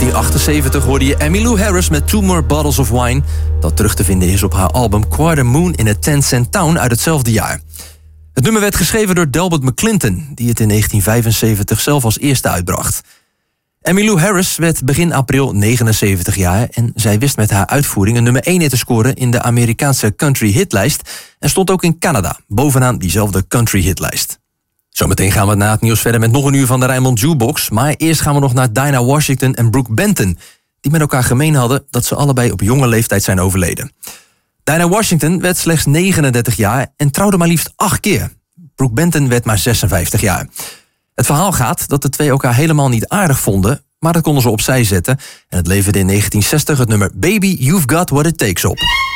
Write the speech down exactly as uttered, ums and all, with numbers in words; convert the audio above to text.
negentien achtenzeventig hoorde je Emmylou Harris met Two More Bottles of Wine, dat terug te vinden is op haar album Quarter Moon in a Ten Cent Town uit hetzelfde jaar. Het nummer werd geschreven door Delbert McClinton, die het in negentien vijfenzeventig zelf als eerste uitbracht. Emmylou Harris werd begin april negenenzeventig jaar en zij wist met haar uitvoering een nummer één hit te scoren in de Amerikaanse country hitlijst en stond ook in Canada bovenaan diezelfde country hitlijst. Zometeen gaan we na het nieuws verder met nog een uur van de Rijnmond Jukebox, maar eerst gaan we nog naar Dinah Washington en Brooke Benton, die met elkaar gemeen hadden dat ze allebei op jonge leeftijd zijn overleden. Dinah Washington werd slechts negenendertig jaar en trouwde maar liefst acht keer. Brooke Benton werd maar zesenvijftig jaar. Het verhaal gaat dat de twee elkaar helemaal niet aardig vonden, maar dat konden ze opzij zetten en het leverde in negentien zestig het nummer Baby You've Got What It Takes op.